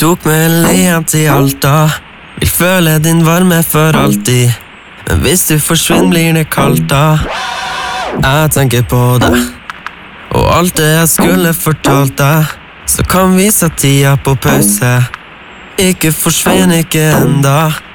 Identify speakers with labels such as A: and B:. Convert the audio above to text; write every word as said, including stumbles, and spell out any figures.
A: tok melodien til Alta. Vil føle din varme for alltid. Men hvis du forsvinner blir det kaldt da. Jeg tenker på deg og alt det jeg skulle fortalt deg. Så kan vi sette tida på pause. Ikke forsvinn ikke enda.